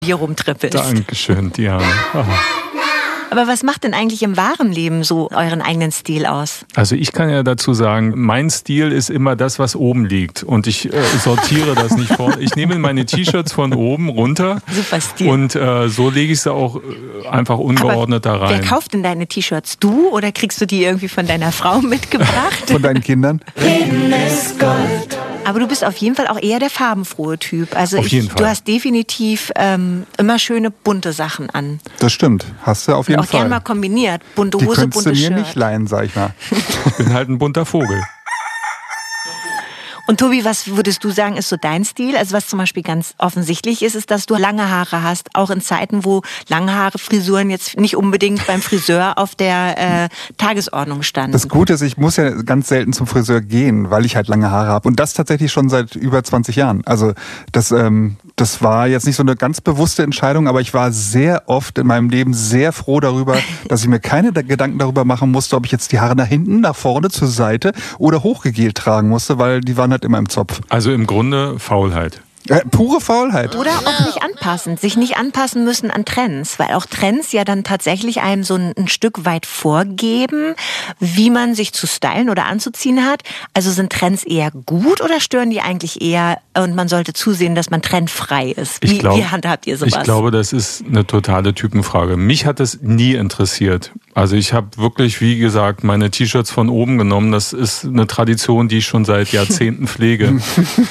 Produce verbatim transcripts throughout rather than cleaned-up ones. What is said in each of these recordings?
hier rumtrippelst. Dankeschön, Diana. Oh. Aber was macht denn eigentlich im wahren Leben so euren eigenen Stil aus? Also ich kann ja dazu sagen, mein Stil ist immer das, was oben liegt. Und ich äh, sortiere das nicht vor. Ich nehme meine T-Shirts von oben runter. Super Stil. Und äh, so lege ich sie auch äh, einfach ungeordnet Aber da rein. wer kauft denn deine T-Shirts? Du oder kriegst du die irgendwie von deiner Frau mitgebracht? Von deinen Kindern? Reden ist Gold. Aber du bist auf jeden Fall auch eher der farbenfrohe Typ. Also auf ich, jeden Fall. Du hast definitiv ähm, immer schöne bunte Sachen an. Das stimmt. Hast du auf jeden Und auch Fall. gerne mal kombiniert. Bunte Die Hose, könntest du bunte mir Shirt. nicht leihen, sag ich mal. Ich bin halt ein bunter Vogel. Und Tobi, was würdest du sagen, ist so dein Stil? Also was zum Beispiel ganz offensichtlich ist, ist, dass du lange Haare hast, auch in Zeiten, wo lange Haare, Frisuren jetzt nicht unbedingt beim Friseur auf der äh, Tagesordnung standen. Das Gute ist, ich muss ja ganz selten zum Friseur gehen, weil ich halt lange Haare habe. Und das tatsächlich schon seit über zwanzig Jahren. Also das, ähm, das war jetzt nicht so eine ganz bewusste Entscheidung, aber ich war sehr oft in meinem Leben sehr froh darüber, dass ich mir keine Gedanken darüber machen musste, ob ich jetzt die Haare nach hinten, nach vorne, zur Seite oder hochgegelt tragen musste, weil die waren halt immer im Zopf. Also im Grunde Faulheit. Äh, pure Faulheit. Oder auch nicht anpassen, sich nicht anpassen müssen an Trends, weil auch Trends ja dann tatsächlich einem so ein, ein Stück weit vorgeben, wie man sich zu stylen oder anzuziehen hat. Also sind Trends eher gut oder stören die eigentlich eher und man sollte zusehen, dass man trendfrei ist? Wie, Ich glaub, wie handhabt ihr sowas? Ich glaube, das ist eine totale Typenfrage. Mich hat es nie interessiert. Also ich habe wirklich, wie gesagt, meine T-Shirts von oben genommen. Das ist eine Tradition, die ich schon seit Jahrzehnten pflege.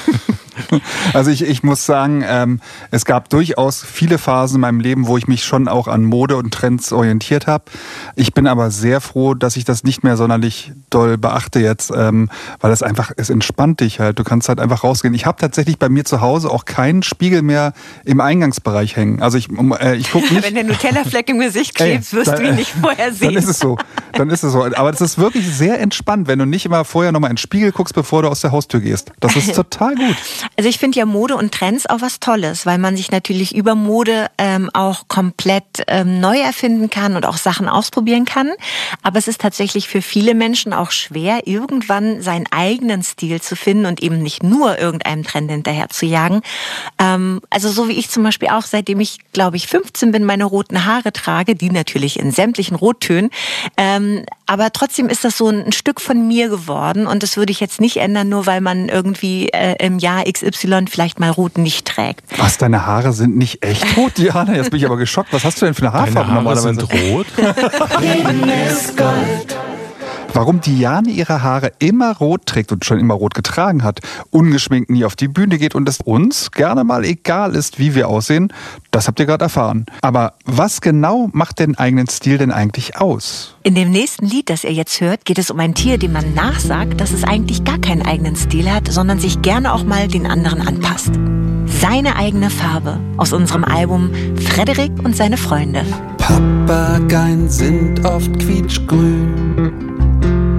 Also ich, ich muss sagen, ähm, es gab durchaus viele Phasen in meinem Leben, wo ich mich schon auch an Mode und Trends orientiert habe. Ich bin aber sehr froh, dass ich das nicht mehr sonderlich doll beachte jetzt, ähm, weil das einfach, es entspannt dich halt. Du kannst halt einfach rausgehen. Ich habe tatsächlich bei mir zu Hause auch keinen Spiegel mehr im Eingangsbereich hängen. Also ich, äh, ich gucke nicht... Wenn der Nutella-Fleck im Gesicht klebt, Ey, wirst dann, du ihn nicht vorher sehen. Dann ist es so. Dann ist es so. Aber das ist wirklich sehr entspannt, wenn du nicht immer vorher nochmal in den Spiegel guckst, bevor du aus der Haustür gehst. Das ist total gut. Also ich finde ja Mode und Trends auch was Tolles, weil man sich natürlich über Mode ähm, auch komplett ähm, neu erfinden kann und auch Sachen ausprobieren kann. Aber es ist tatsächlich für viele Menschen auch schwer, irgendwann seinen eigenen Stil zu finden und eben nicht nur irgendeinem Trend hinterher zu jagen. Ähm, also so wie ich zum Beispiel auch, seitdem ich, glaube ich, fünfzehn bin, meine roten Haare trage, die natürlich in sämtlichen Rottönen. Ähm, aber trotzdem ist das so ein, ein Stück von mir geworden und das würde ich jetzt nicht ändern, nur weil man irgendwie äh, im Jahr X Y vielleicht mal rot nicht trägt. Was, deine Haare sind nicht echt rot, Diana? Jetzt bin ich aber geschockt. Was hast du denn für eine Haarfarbe Deine Haare normalerweise? sind rot? Reden ist Gold. Warum Diane ihre Haare immer rot trägt und schon immer rot getragen hat, ungeschminkt nie auf die Bühne geht und es uns gerne mal egal ist, wie wir aussehen, das habt ihr gerade erfahren. Aber was genau macht den eigenen Stil denn eigentlich aus? In dem nächsten Lied, das ihr jetzt hört, geht es um ein Tier, dem man nachsagt, dass es eigentlich gar keinen eigenen Stil hat, sondern sich gerne auch mal den anderen anpasst. Seine eigene Farbe aus unserem Album Frederik und seine Freunde. Papageien sind oft quietschgrün.